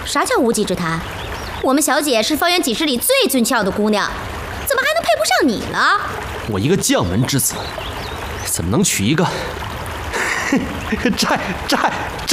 啥叫无稽之谈？我们小姐是方圆几十里最俊俏的姑娘，怎么还能配不上你了？ 我一个将门之子，怎么能娶一个